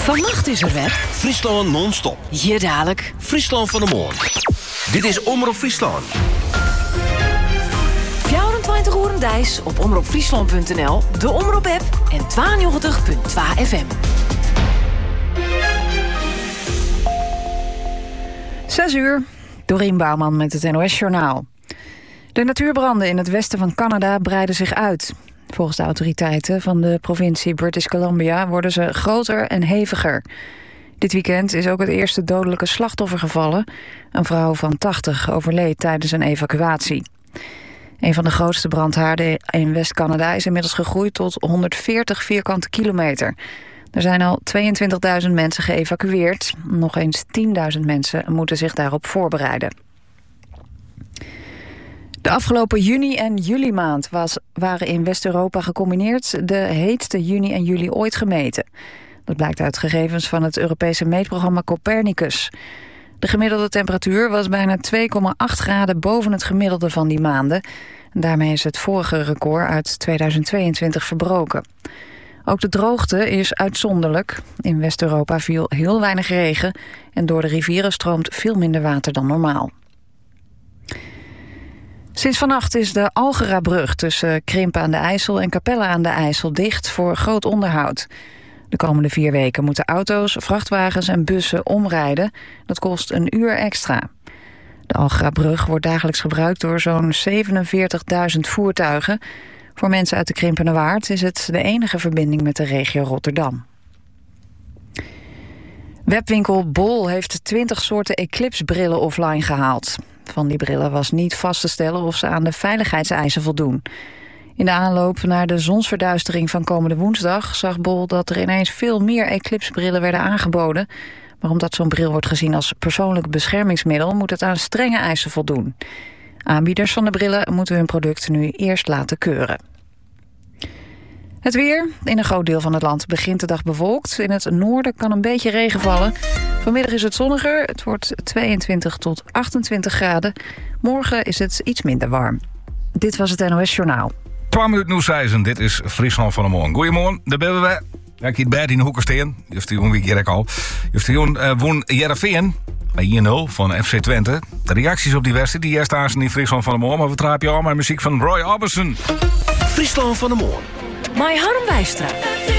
Vannacht is er weer Friesland non-stop. Hier dadelijk Friesland van de Morgen. Dit is Omroep Friesland. 24 uur dijs op omroepfriesland.nl, de Omroep-app en 92.2 FM. 6 uur, Dorien Bouwman met het NOS-journaal. De natuurbranden in het westen van Canada breiden zich uit. Volgens de autoriteiten van de provincie British Columbia worden ze groter en heviger. Dit weekend is ook het eerste dodelijke slachtoffer gevallen. Een vrouw van 80 overleed tijdens een evacuatie. Een van de grootste brandhaarden in West-Canada is inmiddels gegroeid tot 140 vierkante kilometer. Er zijn al 22.000 mensen geëvacueerd. Nog eens 10.000 mensen moeten zich daarop voorbereiden. De afgelopen juni- en juli-maand waren in West-Europa gecombineerd de heetste juni en juli ooit gemeten. Dat blijkt uit gegevens van het Europese meetprogramma Copernicus. De gemiddelde temperatuur was bijna 2,8 graden boven het gemiddelde van die maanden. En daarmee is het vorige record uit 2022 verbroken. Ook de droogte is uitzonderlijk. In West-Europa viel heel weinig regen en door de rivieren stroomt veel minder water dan normaal. Sinds vannacht is de Algerabrug tussen Krimpen aan de IJssel en Capelle aan de IJssel dicht voor groot onderhoud. De komende 4 weken moeten auto's, vrachtwagens en bussen omrijden. Dat kost een uur extra. De Algerabrug wordt dagelijks gebruikt door zo'n 47.000 voertuigen. Voor mensen uit de Krimpenerwaard is het de enige verbinding met de regio Rotterdam. Webwinkel Bol heeft 20 soorten Eclipse-brillen offline gehaald. Van die brillen was niet vast te stellen of ze aan de veiligheidseisen voldoen. In de aanloop naar de zonsverduistering van komende woensdag zag Bol dat er ineens veel meer Eclipse-brillen werden aangeboden. Maar omdat zo'n bril wordt gezien als persoonlijk beschermingsmiddel, moet het aan strenge eisen voldoen. Aanbieders van de brillen moeten hun product nu eerst laten keuren. Het weer. In een groot deel van het land begint de dag bewolkt. In het noorden kan een beetje regen vallen. Vanmiddag is het zonniger. Het wordt 22 tot 28 graden. Morgen is het iets minder warm. Dit was het NOS Journaal. 12 minuten nieuwsreizen. Dit is Friesland van de Morgen. Goedemorgen, daar ben we. Ja, ik hier bij in de Hoekersteen. Just die week hier al. Just die woon Heerenveen bij 1-0 van FC Twente. De reacties op die wedstrijd die eerst staan in Friesland van de Morgen. Maar we trapen je al met muziek van Roy Orbison. Friesland van de Morgen. Mai Harm Wijstra.